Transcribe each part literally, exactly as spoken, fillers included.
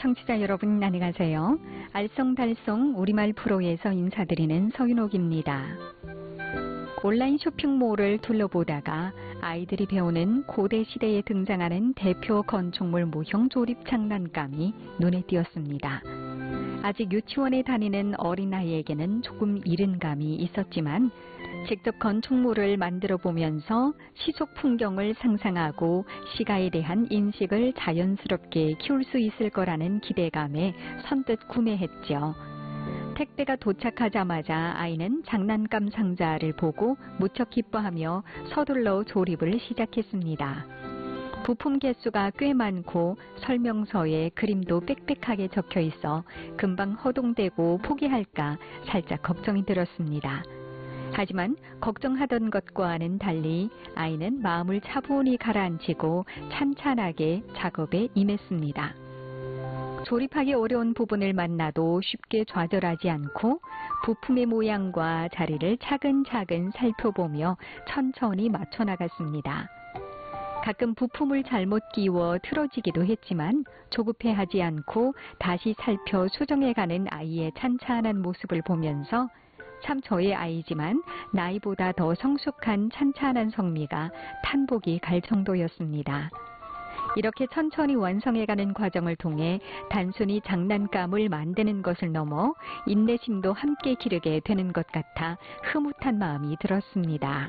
청취자 여러분 안녕하세요. 알쏭달쏭 우리말 프로에서 인사드리는 서윤옥입니다. 온라인 쇼핑몰을 둘러보다가 아이들이 배우는 고대 시대에 등장하는 대표 건축물 모형 조립 장난감이 눈에 띄었습니다. 아직 유치원에 다니는 어린아이에게는 조금 이른 감이 있었지만 직접 건축물을 만들어 보면서 시속 풍경을 상상하고 시가에 대한 인식을 자연스럽게 키울 수 있을 거라는 기대감에 선뜻 구매했죠. 택배가 도착하자마자 아이는 장난감 상자를 보고 무척 기뻐하며 서둘러 조립을 시작했습니다. 부품 개수가 꽤 많고 설명서에 그림도 빽빽하게 적혀 있어 금방 허둥대고 포기할까 살짝 걱정이 들었습니다. 하지만 걱정하던 것과는 달리 아이는 마음을 차분히 가라앉히고 찬찬하게 작업에 임했습니다. 조립하기 어려운 부분을 만나도 쉽게 좌절하지 않고 부품의 모양과 자리를 차근차근 살펴보며 천천히 맞춰나갔습니다. 가끔 부품을 잘못 끼워 틀어지기도 했지만 조급해하지 않고 다시 살펴 수정해가는 아이의 찬찬한 모습을 보면서 참 저의 아이지만 나이보다 더 성숙한 찬찬한 성미가 탄복이 갈 정도였습니다. 이렇게 천천히 완성해가는 과정을 통해 단순히 장난감을 만드는 것을 넘어 인내심도 함께 기르게 되는 것 같아 흐뭇한 마음이 들었습니다.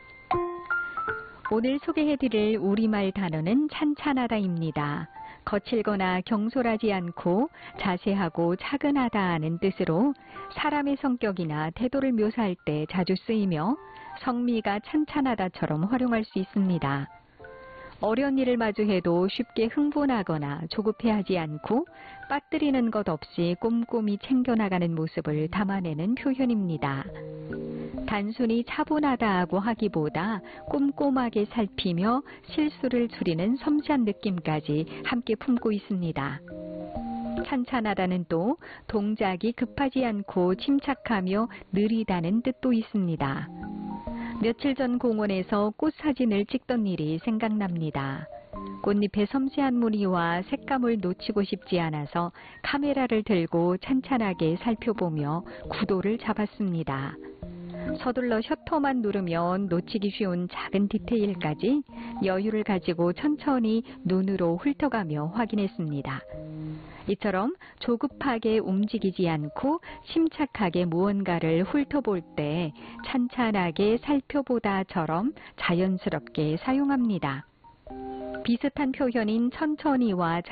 오늘 소개해드릴 우리말 단어는 찬찬하다입니다. 거칠거나 경솔하지 않고 자세하고 차근하다는 뜻으로 사람의 성격이나 태도를 묘사할 때 자주 쓰이며 성미가 찬찬하다처럼 활용할 수 있습니다. 어려운 일을 마주해도 쉽게 흥분하거나 조급해하지 않고 빠뜨리는 것 없이 꼼꼼히 챙겨나가는 모습을 담아내는 표현입니다. 단순히 차분하다고 하기보다 꼼꼼하게 살피며 실수를 줄이는 섬세한 느낌까지 함께 품고 있습니다. 찬찬하다는 또 동작이 급하지 않고 침착하며 느리다는 뜻도 있습니다. 며칠 전 공원에서 꽃 사진을 찍던 일이 생각납니다. 꽃잎의 섬세한 무늬와 색감을 놓치고 싶지 않아서 카메라를 들고 찬찬하게 살펴보며 구도를 잡았습니다. 서둘러 셔터만 누르면 놓치기 쉬운 작은 디테일까지 여유를 가지고 천천히 눈으로 훑어가며 확인했습니다. 이처럼 조급하게 움직이지 않고 침착하게 무언가를 훑어볼 때 찬찬하게 살펴보다처럼 자연스럽게 사용합니다. 비슷한 표현인 천천히와